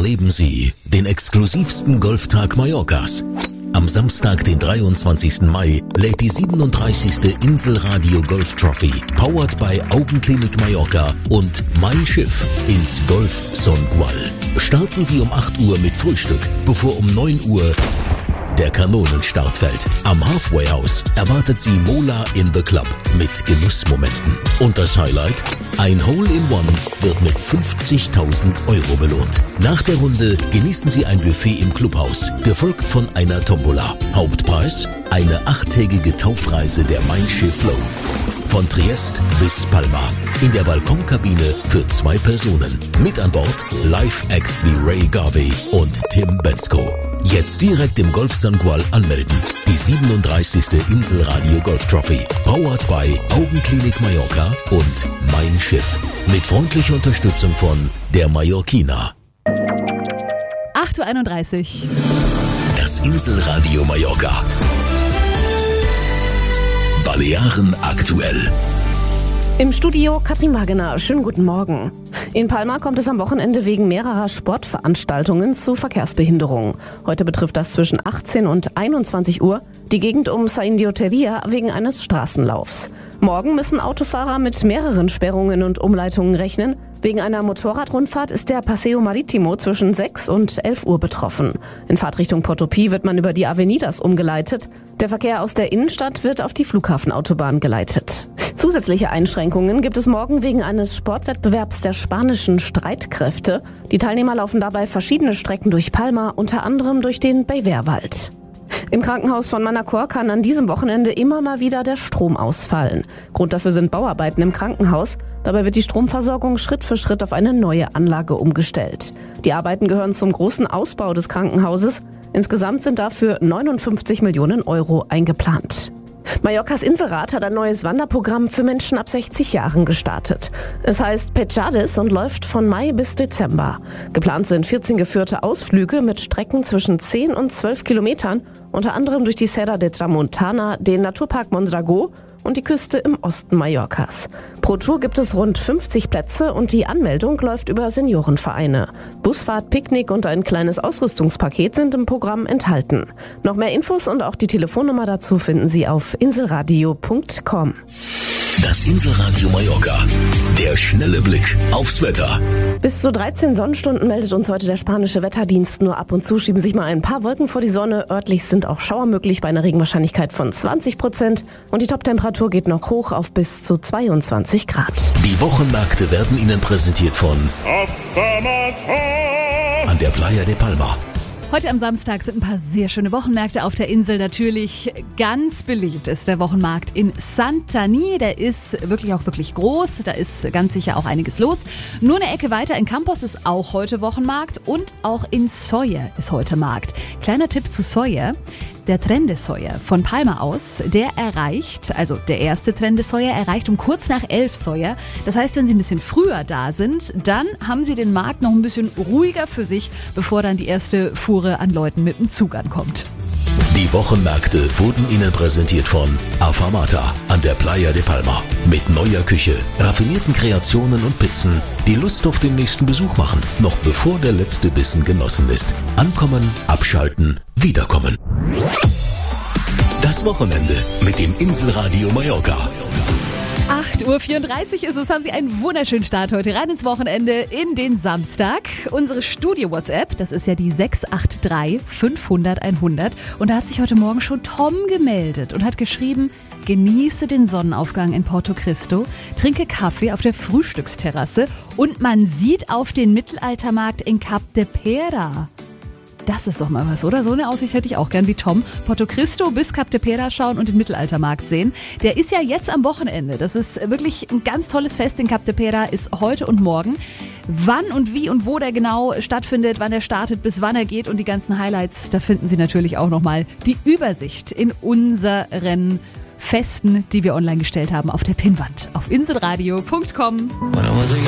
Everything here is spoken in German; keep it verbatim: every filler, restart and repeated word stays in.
Erleben Sie den exklusivsten Golftag Mallorcas. Am Samstag, den dreiundzwanzigsten Mai, lädt die siebenunddreißigste Inselradio Golf Trophy, powered by Augenklinik Mallorca und Mein Schiff ins Golf Songual. Starten Sie um acht Uhr mit Frühstück, bevor um neun Uhr der Kanonenstart fällt. Am Halfway House erwartet Sie Mola in the Club mit Genussmomenten. Und das Highlight? Ein Hole-in-One wird mit fünfzigtausend Euro belohnt. Nach der Runde genießen Sie ein Buffet im Clubhaus, gefolgt von einer Tombola. Hauptpreis? Eine achttägige Taufreise der Mein Schiff Flow. Von Triest bis Palma. In der Balkonkabine für zwei Personen. Mit an Bord Live-Acts wie Ray Garvey und Tim Bensko. Jetzt direkt im Golf Songual anmelden. Die siebenunddreißigste Inselradio Golf Trophy. Powered by Augenklinik Mallorca und Mein Schiff. Mit freundlicher Unterstützung von der Mallorquina. acht Uhr einunddreißig. Das Inselradio Mallorca. Balearen aktuell. Im Studio Katrin Wagener. Schönen guten Morgen. In Palma kommt es am Wochenende wegen mehrerer Sportveranstaltungen zu Verkehrsbehinderungen. Heute betrifft das zwischen achtzehn und einundzwanzig Uhr die Gegend um Saindioteria wegen eines Straßenlaufs. Morgen müssen Autofahrer mit mehreren Sperrungen und Umleitungen rechnen. Wegen einer Motorradrundfahrt ist der Paseo Maritimo zwischen sechs und elf Uhr betroffen. In Fahrtrichtung Portopí wird man über die Avenidas umgeleitet. Der Verkehr aus der Innenstadt wird auf die Flughafenautobahn geleitet. Zusätzliche Einschränkungen gibt es morgen wegen eines Sportwettbewerbs der spanischen Streitkräfte. Die Teilnehmer laufen dabei verschiedene Strecken durch Palma, unter anderem durch den Beivérwald. Im Krankenhaus von Manacor kann an diesem Wochenende immer mal wieder der Strom ausfallen. Grund dafür sind Bauarbeiten im Krankenhaus. Dabei wird die Stromversorgung Schritt für Schritt auf eine neue Anlage umgestellt. Die Arbeiten gehören zum großen Ausbau des Krankenhauses. Insgesamt sind dafür neunundfünfzig Millionen Euro eingeplant. Mallorcas Inselrat hat ein neues Wanderprogramm für Menschen ab sechzig Jahren gestartet. Es heißt Petjades und läuft von Mai bis Dezember. Geplant sind vierzehn geführte Ausflüge mit Strecken zwischen zehn und zwölf Kilometern, unter anderem durch die Serra de Tramontana, den Naturpark Mondragó und die Küste im Osten Mallorcas. Pro Tour gibt es rund fünfzig Plätze und die Anmeldung läuft über Seniorenvereine. Busfahrt, Picknick und ein kleines Ausrüstungspaket sind im Programm enthalten. Noch mehr Infos und auch die Telefonnummer dazu finden Sie auf inselradio punkt com. Das Inselradio Mallorca. Der schnelle Blick aufs Wetter. Bis zu dreizehn Sonnenstunden meldet uns heute der spanische Wetterdienst. Nur ab und zu schieben sich mal ein paar Wolken vor die Sonne. Örtlich sind auch Schauer möglich bei einer Regenwahrscheinlichkeit von zwanzig Prozent. Und die Toptemperatur geht noch hoch auf bis zu zweiundzwanzig Grad. Die Wochenmärkte werden Ihnen präsentiert von an der Playa de Palma. Heute am Samstag sind ein paar sehr schöne Wochenmärkte auf der Insel. Natürlich ganz beliebt ist der Wochenmarkt in Santani. Der ist wirklich auch wirklich groß. Da ist ganz sicher auch einiges los. Nur eine Ecke weiter in Campos ist auch heute Wochenmarkt und auch in Sóller ist heute Markt. Kleiner Tipp zu Sóller. Der Tren de Sóller von Palma aus, der erreicht, also der erste Tren de Sóller erreicht um kurz nach elf Sóller. Das heißt, wenn Sie ein bisschen früher da sind, dann haben Sie den Markt noch ein bisschen ruhiger für sich, bevor dann die erste Fuhre an Leuten mit dem Zug ankommt. Die Wochenmärkte wurden Ihnen präsentiert von Afamata an der Playa de Palma. Mit neuer Küche, raffinierten Kreationen und Pizzen, die Lust auf den nächsten Besuch machen, noch bevor der letzte Bissen genossen ist. Ankommen, abschalten, wiederkommen. Das Wochenende mit dem Inselradio Mallorca. acht Uhr vierunddreißig ist es, haben Sie einen wunderschönen Start heute rein ins Wochenende in den Samstag. Unsere Studio-WhatsApp, das ist ja die sechs acht drei fünfhundert einhundert. Und da hat sich heute Morgen schon Tom gemeldet und hat geschrieben, genieße den Sonnenaufgang in Porto Cristo, trinke Kaffee auf der Frühstücksterrasse und man sieht auf den Mittelaltermarkt in Cap de Pera. Das ist doch mal was, oder? So eine Aussicht hätte ich auch gern wie Tom. Porto Cristo bis Cap de Pera schauen und den Mittelaltermarkt sehen. Der ist ja jetzt am Wochenende. Das ist wirklich ein ganz tolles Fest in Cap de Pera, ist heute und morgen. Wann und wie und wo der genau stattfindet, wann er startet, bis wann er geht und die ganzen Highlights, da finden Sie natürlich auch nochmal die Übersicht in unseren Festen, die wir online gestellt haben auf der Pinnwand auf inselradio punkt com.